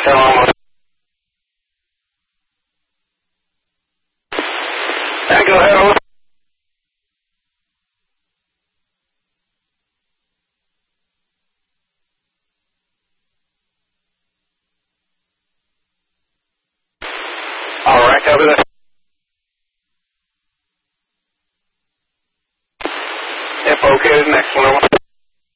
Hotel almost. Go ahead, over. All right, copy that.